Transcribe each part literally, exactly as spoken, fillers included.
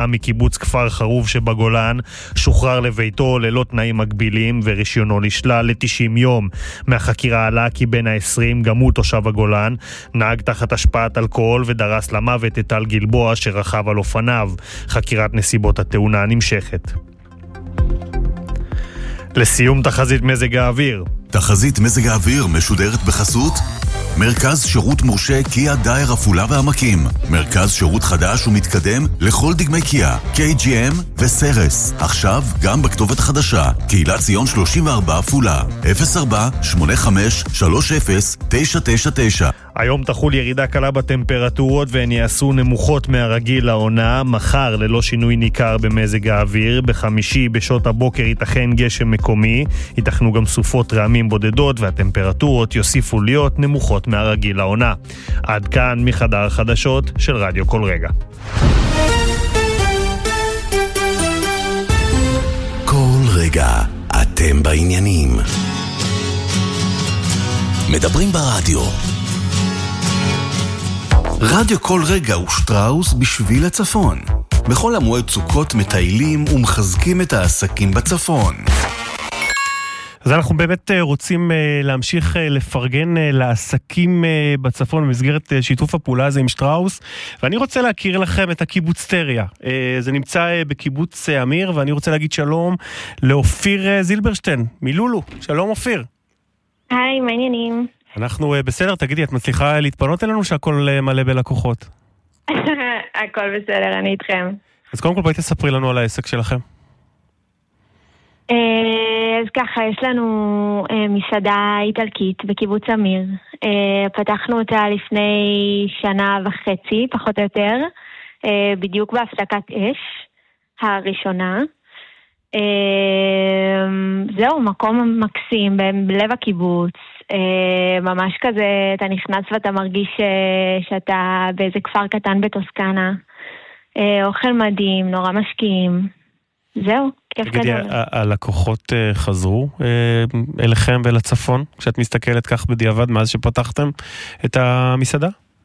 מקיבוץ כפר חרוב שבגולן, שוחרר לביתו ללא תנאים מגבילים ורישיונו נשלל ל-תשעים יום. מהחקירה עלה כי בן ה-עשרים, גם הוא תושב הגולן, נהג תחת השפעת אלכוהול ודרס למוות את טל גלבוע שרכב על אופניו. חקירת נסיבות התאונה נמשכת. לסיום תחזית מזג האוויר. תחזית מזג האוויר משודרת בחסות מרכז שירות מורשה קיה דייר עפולה והעמקים. מרכז שירות חדש ומתקדם לכל דגמי קיה, קיי ג'י אם וסרס. עכשיו גם בכתובת חדשה, קהילת ציון שלושים וארבע עפולה, אפס ארבע שמונה חמש שלוש אפס תשע תשע תשע. היום תחול ירידה קלה בטמפרטורות והן יעשו נמוכות מהרגיל לעונה. מחר ללא שינוי ניכר במזג האוויר. בחמישי בשעות הבוקר ייתכן גשם מקומי, ייתכנו גם סופות רעמים בודדות והטמפרטורות יוסיפו להיות נמוכות מהרגיל לעונה. עד כאן מחדר החדשות של רדיו כל רגע. כל רגע אתם בעניינים. מדברים ברדיו. רדיו כל רגע ושטראוס בשביל הצפון. בכל המועד סוכות מטיילים ומחזקים את העסקים בצפון. אז אנחנו באמת רוצים להמשיך לפרגן לעסקים בצפון במסגרת שיתוף הפעולה הזה עם שטראוס, ואני רוצה להכיר לכם את הקיבוץ טריה. זה נמצא בקיבוץ אמיר, ואני רוצה להגיד שלום לאופיר זילברשטיין מלולו. שלום אופיר. היי, מה העניינים? אנחנו בסדר, תגידי, את מצליחה להתפנות אלינו שהכל מלא בלקוחות? הכל בסדר, אני איתכם. אז קודם כל בואי תספרי לנו על העסק שלכם. אז ככה, יש לנו מסעדה איטלקית בקיבוץ אמיר. פתחנו אותה לפני שנה וחצי, פחות או יותר, בדיוק בהפסקת אש הראשונה. זהו, מקום מקסים בלב הקיבוץ. ממש כזה, אתה נכנס ואתה מרגיש שאתה באיזה כפר קטן בטוסקנה. אוכל מדהים, נורא משקיעים. זהו, כיף גדול. תגידי, הלקוחות חזרו אליכם ולצפון, כשאת מסתכלת כך בדיעבד מאז שפתחתם את המסעדה?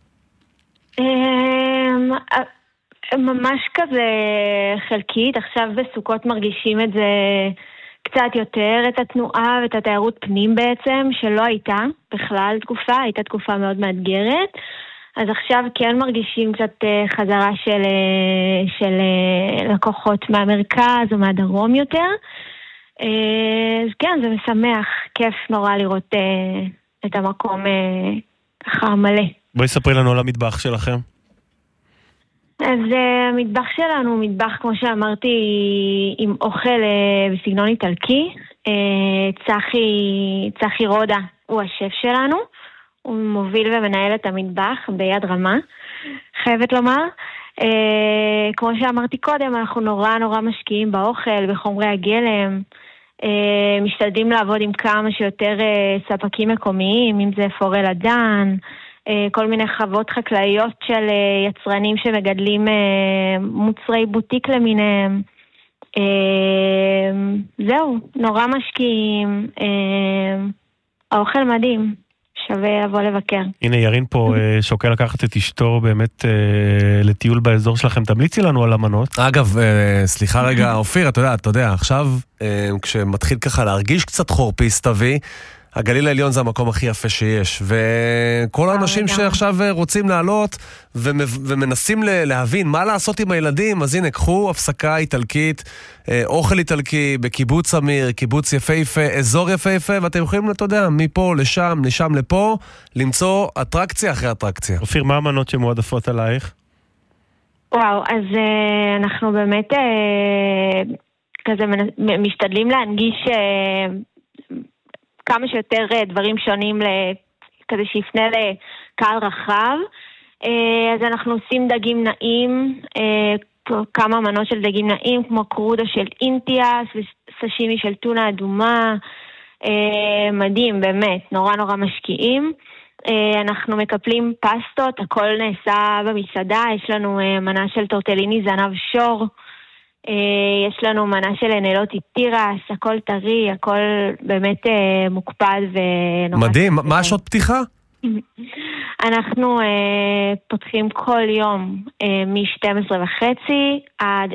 ממש כזה חלקית, עכשיו בסוכות מרגישים את זה קצת יותר, את התנועה ואת התיירות פנים בעצם, שלא הייתה בכלל תקופה, הייתה תקופה מאוד מאתגרת. אז עכשיו כן מרגישים קצת חזרה של, של לקוחות מהמרכז או מהדרום יותר. אז כן, זה משמח, כיף נורא לראות את המקום ככה מלא. בואי ספרי לנו על המטבח שלכם. אז המטבח שלנו הוא מטבח, כמו שאמרתי, עם אוכל בסגנון איטלקי. צחי, צחי רודה הוא השף שלנו. הוא מוביל ומנהל את המטבח ביד רמה, חייבת לומר. אה, כמו שאמרתי קודם, אנחנו נורא נורא משקיעים באוכל, בחומרי הגלם, אה, משתדלים לעבוד עם כמה שיותר אה, ספקים מקומיים, אם זה פורל אדן, אה, כל מיני חוות חקלאיות של אה, יצרנים שמגדלים אה, מוצרי בוטיק למיניהם. אה, זהו, נורא משקיעים, אה, האוכל מדהים. שווה לבוא לבקר. הנה ירין פה שוקל לקחת את אשתו באמת לטיול באזור שלכם. תמליצי לנו על המנות. אגב, סליחה רגע, אופיר, אתה יודע, אתה יודע, עכשיו כשמתחיל ככה להרגיש קצת חורפיס תביא, הגליל העליון זה המקום הכי יפה שיש, וכל האנשים שעכשיו רוצים לעלות ומנסים להבין מה לעשות עם הילדים, אז הנה, קחו הפסקה איטלקית, אוכל איטלקי בקיבוץ אמיר, קיבוץ יפהפה, אזור יפהפה, ואתם יכולים, אתה יודע, מפה לשם, לשם לפה, למצוא אטרקציה אחרי אטרקציה. אופיר, מה המנות שמועדפות עלייך? וואו, אז אנחנו באמת כזה משתדלים להנגיש כמה שיותר דברים שונים כזה שיפנה לקהל רחב. אז אנחנו עושים דגים נעים, כמה מנות של דגים נעים, כמו קרודה של אינטיאס וסשימי של טונה אדומה. מדהים, באמת, נורא נורא משקיעים. אנחנו מקפלים פסטות, הכל נעשה במסעדה. יש לנו מנה של טורטליני זנב שור, יש לנו מנה של נלות איתירס, הכל טרי, הכל באמת מוקפד ונורא. מדהים, מה השעות פתיחה? אנחנו פותחים כל יום מ-שתים עשרה וחצי עד